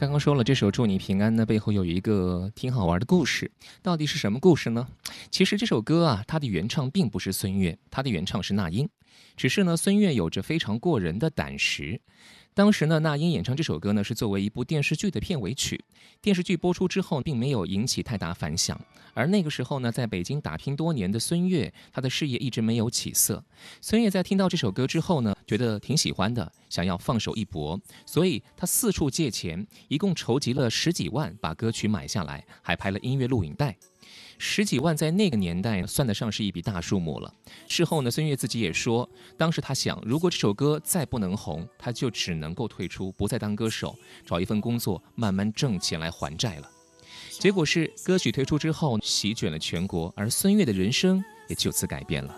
刚刚说了，这首《祝你平安》呢，背后有一个挺好玩的故事，到底是什么故事呢？其实这首歌啊，它的原唱并不是孙悦，它的原唱是那英。只是呢，孙悦有着非常过人的胆识。当时呢，那英演唱这首歌呢，是作为一部电视剧的片尾曲。电视剧播出之后，并没有引起太大反响。而那个时候呢，在北京打拼多年的孙悦，他的事业一直没有起色。孙悦在听到这首歌之后呢，觉得挺喜欢的，想要放手一搏，所以他四处借钱，一共筹集了10几万，把歌曲买下来，还拍了音乐录影带。10几万在那个年代算得上是一笔大数目了。事后呢，孙悦自己也说，当时他想，如果这首歌再不能红，他就只能够退出，不再当歌手，找一份工作，慢慢挣钱来还债了。结果是歌曲推出之后，席卷了全国，而孙悦的人生也就此改变了。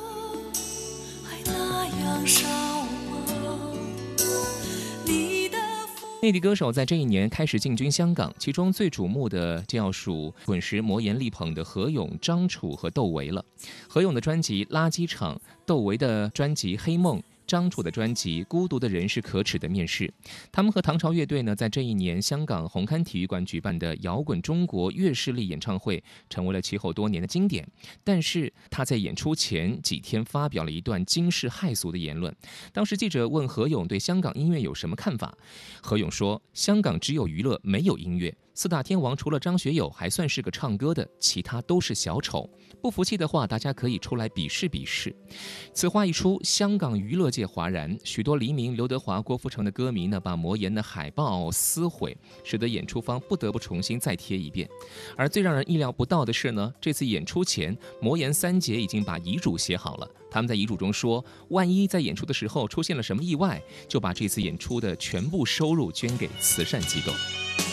内地歌手在这一年开始进军香港，其中最瞩目的就要数滚石魔岩力捧的何勇、张楚和窦唯了。何勇的专辑《垃圾场》，窦唯的专辑《黑梦》，张楚的专辑《孤独的人是可耻的面试》。他们和唐朝乐队呢，在这一年香港红磡体育馆举办的摇滚中国乐势力演唱会，成为了其后多年的经典。但是他在演出前几天发表了一段惊世骇俗的言论。当时记者问何勇对香港音乐有什么看法，何勇说：“香港只有娱乐，没有音乐。四大天王除了张学友还算是个唱歌的，其他都是小丑。不服气的话，大家可以出来比试比试。”此话一出，香港娱乐界哗然，许多黎明、刘德华、郭富城的歌迷呢，把魔岩的海报撕毁，使得演出方不得不重新再贴一遍。而最让人意料不到的是呢，这次演出前，魔岩3杰已经把遗嘱写好了。他们在遗嘱中说，万一在演出的时候出现了什么意外，就把这次演出的全部收入捐给慈善机构。